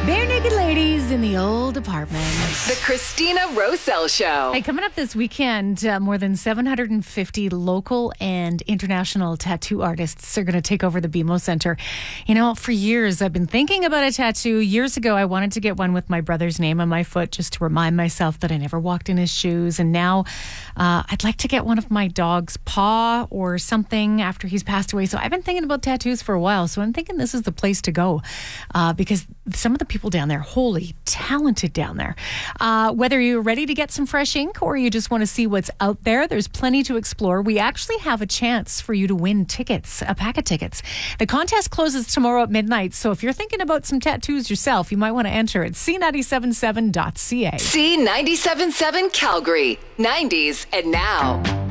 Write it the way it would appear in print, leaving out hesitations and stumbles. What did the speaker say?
Bare naked ladies in the old apartment. The Christina Roselle Show. Hey, coming up this weekend, more than 750 local and international tattoo artists are going to take over the BMO Center. You know, for years, I've been thinking about a tattoo. Years ago, I wanted to get one with my brother's name on my foot just to remind myself that I never walked in his shoes. And now I'd like to get one of my dog's paw or something after he's passed away. So I've been thinking about tattoos for a while. So I'm thinking this is the place to go because some of the people down there, holy talented down there. Whether you're ready to get some fresh ink or you just want to see what's out there, there's plenty to explore. We actually have a chance for you to win tickets, a pack of tickets. The contest closes tomorrow at midnight, so if you're thinking about some tattoos yourself, you might want to enter at c977.ca. C977 Calgary, 90s and now.